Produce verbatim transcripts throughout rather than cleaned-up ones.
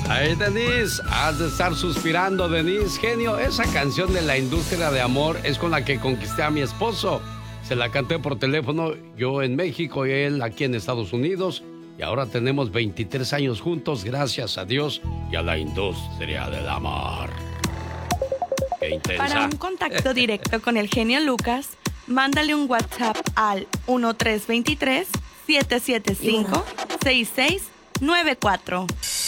Ay, Denise, has de estar suspirando, Denise. Genio, esa canción de la industria de amor es con la que conquisté a mi esposo. Se la canté por teléfono, yo en México y él aquí en Estados Unidos. Y ahora tenemos veintitrés años juntos, gracias a Dios y a la industria del amor. ¡Qué intensa! Para un contacto directo con el genio Lucas, mándale un WhatsApp al uno tres dos tres, siete siete cinco, seis seis nueve cuatro.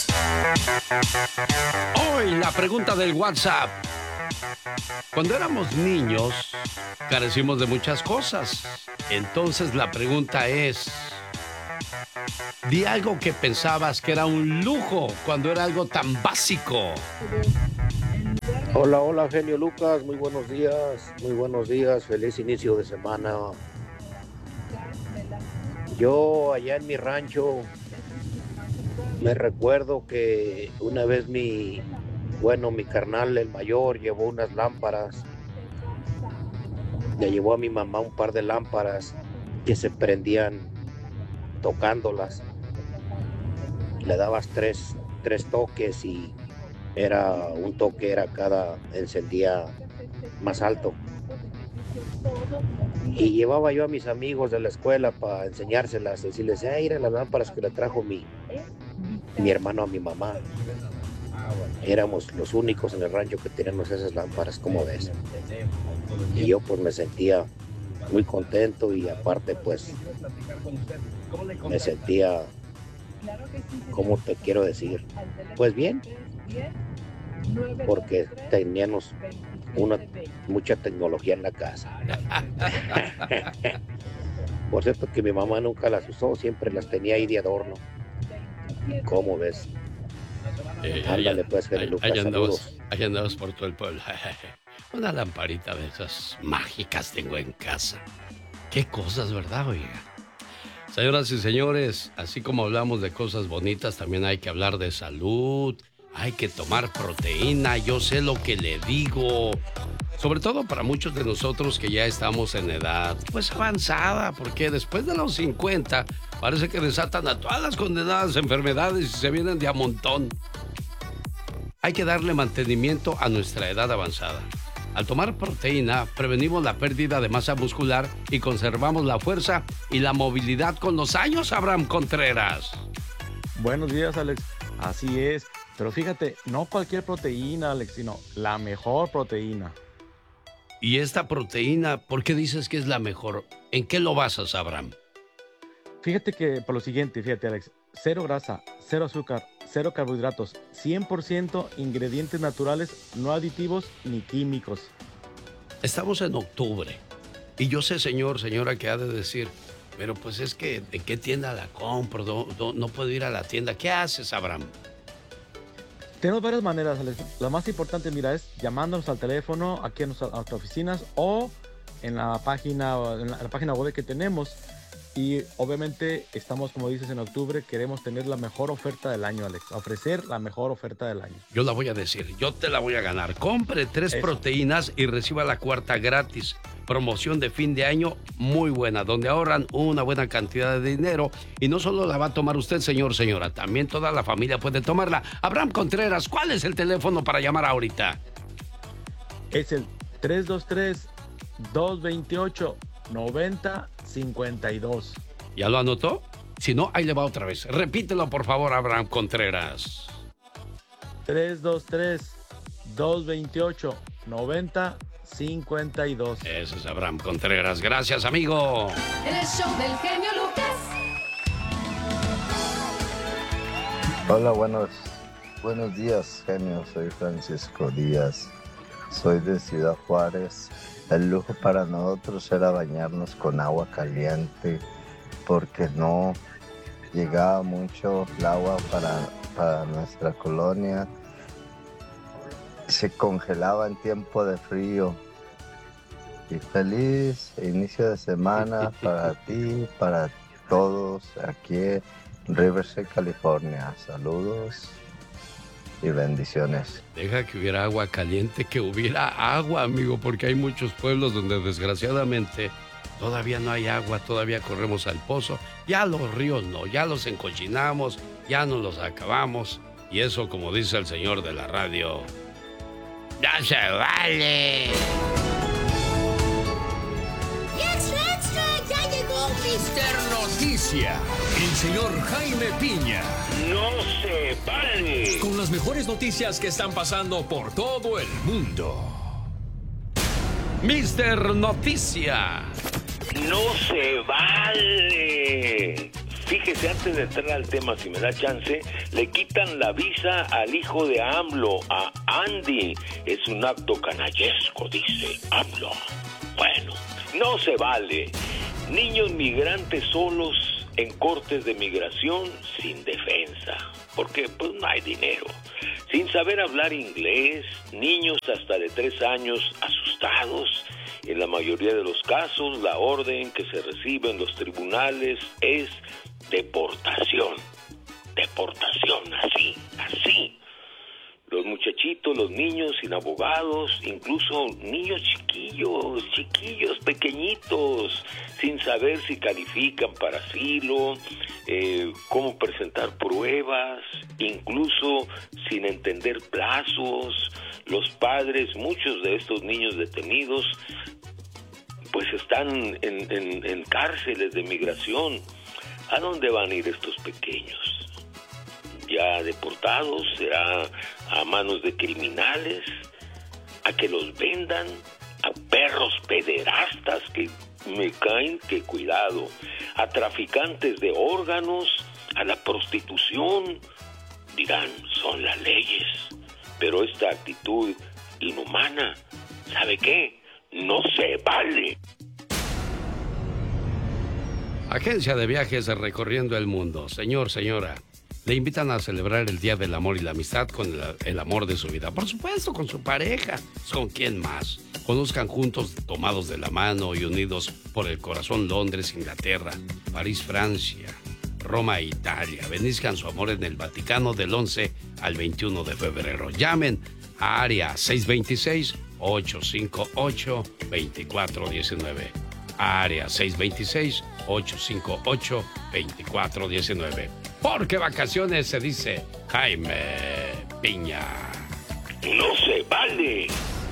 Hoy la pregunta del WhatsApp. Cuando éramos niños, carecimos de muchas cosas. Entonces la pregunta es... di algo que pensabas que era un lujo cuando era algo tan básico. Hola, hola, genio Lucas, muy buenos días, muy buenos días, feliz inicio de semana. Yo allá en mi rancho me recuerdo que una vez mi, bueno, mi carnal, el mayor, llevó unas lámparas, le llevó a mi mamá un par de lámparas que se prendían tocándolas. Le dabas tres, tres toques y era un toque, era cada, encendía más alto. Y llevaba yo a mis amigos de la escuela para enseñárselas, decirles, ah, mira las lámparas que le trajo mi, mi hermano a mi mamá. Éramos los únicos en el rancho que teníamos esas lámparas, ¿cómo ves? Y yo pues me sentía muy contento y aparte pues me sentía, ¿cómo te quiero decir? Pues bien, porque teníamos una, mucha tecnología en la casa. Por cierto que mi mamá nunca las usó, siempre las tenía ahí de adorno. ¿Cómo ves? Eh, Ándale ahí, pues, Genio ahí, Lucas, ahí andamos, saludos. ahí andamos por todo el pueblo. Una lamparita de esas mágicas tengo en casa. Qué cosas, ¿verdad, oiga? Señoras y señores, así como hablamos de cosas bonitas, también hay que hablar de salud. Hay que tomar proteína, yo sé lo que le digo. Sobre todo para muchos de nosotros que ya estamos en edad, pues avanzada, porque después de los cincuenta parece que desatan a todas las condenadas enfermedades y se vienen de a montón. Hay que darle mantenimiento a nuestra edad avanzada. Al tomar proteína, prevenimos la pérdida de masa muscular y conservamos la fuerza y la movilidad con los años, Abraham Contreras. Buenos días, Alex. Así es. Pero fíjate, no cualquier proteína, Alex, sino la mejor proteína. ¿Y esta proteína, por qué dices que es la mejor? ¿En qué lo basas, Abraham? Fíjate que por lo siguiente, fíjate, Alex, cero grasa, cero azúcar, cero carbohidratos, cien por ciento ingredientes naturales, no aditivos ni químicos. Estamos en octubre y yo sé, señor, señora, que ha de decir, pero pues es que, ¿en qué tienda la compro? No, no, no puedo ir a la tienda. ¿Qué haces, Abraham? Tenemos varias maneras, Alex. La más importante, mira, es llamándonos al teléfono aquí a nuestras, a nuestras oficinas o en la página en la, en la página web que tenemos. Y obviamente estamos, como dices, en octubre, queremos tener la mejor oferta del año, Alex. Ofrecer la mejor oferta del año. Yo la voy a decir, yo te la voy a ganar. Compre tres Eso. proteínas y reciba la cuarta gratis. Promoción de fin de año muy buena, donde ahorran una buena cantidad de dinero. Y no solo la va a tomar usted, señor, señora, también toda la familia puede tomarla. Abraham Contreras, ¿cuál es el teléfono para llamar ahorita? Es el tres dos tres, dos dos ocho, nueve cero cinco dos. ¿Ya lo anotó? Si no, ahí le va otra vez. Repítelo, por favor, Abraham Contreras. tres dos tres, dos dos ocho, nueve cero cinco dos. Ese es Abraham Contreras. Gracias, amigo. El show del genio Lucas. Hola, buenos, buenos días, genio. Soy Francisco Díaz. Soy de Ciudad Juárez. El lujo para nosotros era bañarnos con agua caliente porque no llegaba mucho el agua para, para nuestra colonia. Se congelaba en tiempo de frío. Y feliz inicio de semana para ti, para todos aquí en Riverside, California. Saludos y bendiciones. Deja que hubiera agua caliente, que hubiera agua, amigo, porque hay muchos pueblos donde desgraciadamente todavía no hay agua, todavía corremos al pozo. Ya los ríos no, ya los encochinamos, ya no los acabamos. Y eso, como dice el señor de la radio, ¡ya se vale! ¡Extra, extra! ¡Ya llegó mister Noticia! El señor Jaime Piña. ¡No se vale! Con las mejores noticias que están pasando por todo el mundo. mister Noticia. ¡No se vale! Fíjese, antes de entrar al tema, si me da chance, le quitan la visa al hijo de AMLO, a Andy. Es un acto canallesco, dice AMLO. Bueno, no se vale. Niños migrantes solos en cortes de migración sin defensa, porque pues no hay dinero. Sin saber hablar inglés, niños hasta de tres años asustados. En la mayoría de los casos, la orden que se recibe en los tribunales es deportación. Deportación, así, así. Los muchachitos, los niños sin abogados, incluso niños chiquillos, chiquillos pequeñitos, sin saber si califican para asilo, eh, cómo presentar pruebas, incluso sin entender plazos. Los padres, muchos de estos niños detenidos, pues están en, en, en cárceles de migración. ¿A dónde van a ir estos pequeños? Ya deportados, será a manos de criminales, a que los vendan, a perros pederastas que me caen, que cuidado, a traficantes de órganos, a la prostitución. Dirán, son las leyes, pero esta actitud inhumana, ¿sabe qué? No se vale. Agencia de viajes recorriendo el mundo. Señor, señora, le invitan a celebrar el Día del Amor y la Amistad con el, el amor de su vida. Por supuesto, con su pareja. ¿Con quién más? Conozcan juntos, tomados de la mano y unidos por el corazón, Londres, Inglaterra, París, Francia, Roma, Italia. Benizcan su amor en el Vaticano del once al veintiuno de febrero. Llamen a área seis dos seis, ocho cinco ocho, dos cuatro uno nueve. Área seis dos seis, ocho cinco ocho, dos cuatro uno nueve. Porque vacaciones se dice Jaime Piña. ¡No se vale!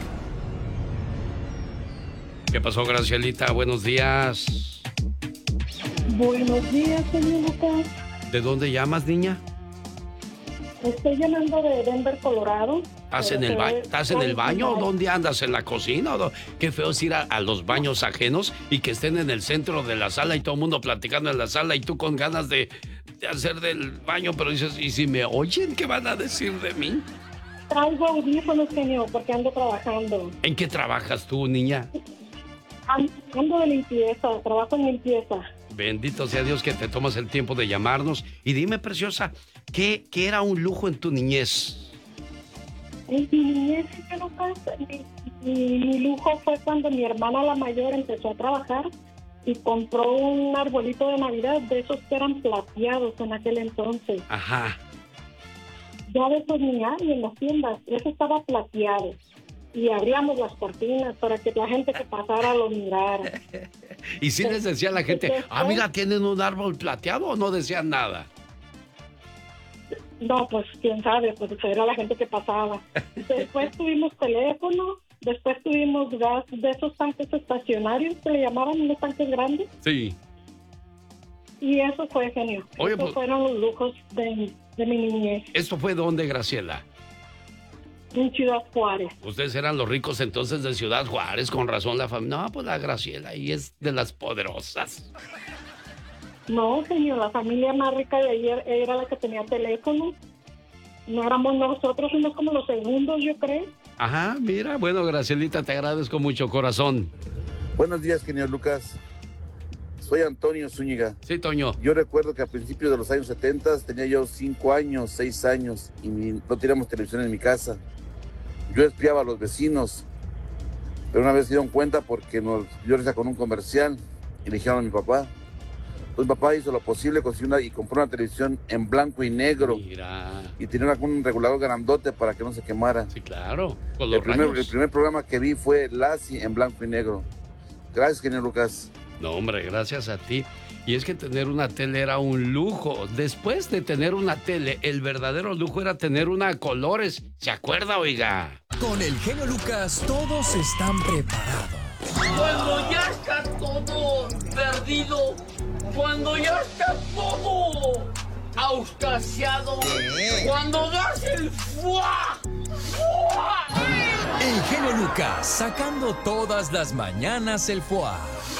¿Qué pasó, Gracielita? Buenos días. Buenos días, señor Lucas. ¿De dónde llamas, niña? Estoy llamando de Denver, Colorado. ¿Estás en el, ba ¿Estás en el baño o dónde andas? ¿En la cocina? ¿O qué feo es ir a, a los baños ajenos y que estén en el centro de la sala y todo el mundo platicando en la sala y tú con ganas de, de hacer del baño, pero dices, ¿y si me oyen? ¿Qué van a decir de mí? Traigo audífonos, señor, porque ando trabajando. ¿En qué trabajas tú, niña? Ando de limpieza, trabajo en limpieza. Bendito sea Dios que te tomas el tiempo de llamarnos. Y dime, preciosa, ¿qué, qué era un lujo en tu niñez? En mi niñez, señor Lucas, mi, mi, mi lujo fue cuando mi hermana la mayor empezó a trabajar y compró un arbolito de Navidad de esos que eran plateados en aquel entonces. Ajá. Ya de esos ni hay en las tiendas, eso estaba plateado. Y abríamos las cortinas para que la gente que pasara lo mirara. ¿Y si les decía a la gente, ah, mira, tienen un árbol plateado, o no decían nada? No, pues quién sabe, pues era la gente que pasaba. Después tuvimos teléfono, después tuvimos gas de esos tanques estacionarios que le llamaban, unos tanques grandes. Sí. Y eso fue genio. Oye, Esos pues, fueron los lujos de, de mi niñez. ¿Esto fue dónde, Graciela? En Ciudad Juárez. Ustedes eran los ricos entonces de Ciudad Juárez, con razón la familia. No, pues la Graciela ahí es de las poderosas. No, señor, la familia más rica de ayer era la que tenía teléfono. No éramos nosotros, somos como los segundos, yo creo. Ajá, mira, bueno, Gracielita, te agradezco mucho, corazón. Buenos días, señor Lucas. Soy Antonio Zúñiga. Sí, Toño. Yo recuerdo que a principios de los años setenta tenía yo cinco años, seis años y mi, no teníamos televisión en mi casa. Yo espiaba a los vecinos, pero una vez se dieron cuenta porque nos, yo les con un comercial y le dijeron a mi papá. Entonces mi papá hizo lo posible, consiguió una, y compró una televisión en blanco y negro. Mira. Y tenía una, un regulador grandote para que no se quemara. Sí, claro. Con los el, primer, rayos. el primer programa que vi fue Lassie en blanco y negro. Gracias, señor Lucas. No, hombre, gracias a ti. Y es que tener una tele era un lujo. Después de tener una tele, el verdadero lujo era tener una a colores. ¿Se acuerda, oiga? Con el genio Lucas todos están preparados. Cuando ya está todo perdido, cuando ya está todo auscasiado, cuando das el fuá, fuá. El genio Lucas sacando todas las mañanas el fuá.